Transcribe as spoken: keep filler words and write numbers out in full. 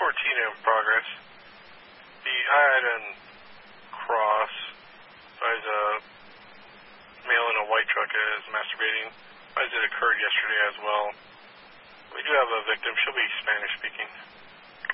fourteen in progress. The Hyden Cross finds a male in a white truck is masturbating. As it occurred yesterday as well. We do have a victim. She'll be Spanish speaking.